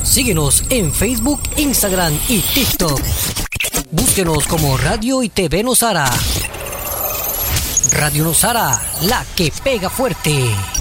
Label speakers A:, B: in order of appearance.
A: Síguenos en Facebook, Instagram y TikTok. Búsquenos como Radio y TV Nosara. Radio Nosara, la que pega fuerte.